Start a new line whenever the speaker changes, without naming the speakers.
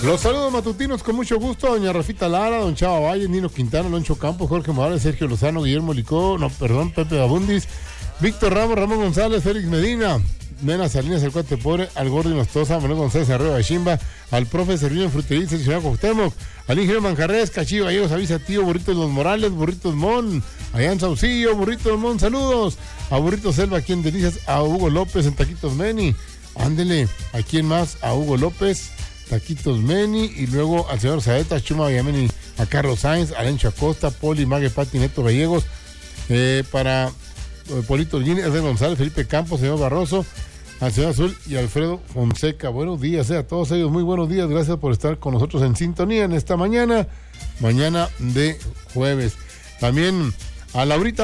Los saludos matutinos con mucho gusto, doña Rafita Lara, don Chava Valle, Nino Quintana, Loncho Campos, Jorge Morales, Sergio Lozano, Guillermo Licó, Pepe Abundis, Víctor Ramos, Ramón González, Félix Medina, Nena Salinas, el Cuate Pobre, al Gordo Nostosa, Manuel González Arroyo de Chimba, al profe Servino en Frutería, seleccionado Cuauhtémoc, al ingeniero Manjarres, Cachillo Gallegos, Avisa Tío, Burritos Los Morales, Burritos Mon, allá en Saucillo, Burritos Mon, saludos, a Burritos Selva, aquí en Delicias, a Hugo López en Taquitos Meni, ándele, ¿a quién más? A Hugo López, Taquitos Meni, y luego al señor Saeta, Chuma Villameni, a Carlos Sainz, a Lencho Acosta, Poli, Mague, Pati, Neto Gallegos, para Polito Gini, Edgar González, Felipe Campos, señor Barroso, al señor Azul y Alfredo Fonseca. Buenos días a todos ellos, muy buenos días, gracias por estar con nosotros en sintonía en esta mañana de jueves. También a Laurita